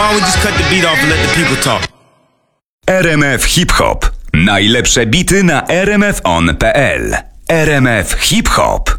don't we just cut the beat off and let the people talk? RMF Hip Hop. Najlepsze bity na rmfon.pl. RMF Hip Hop.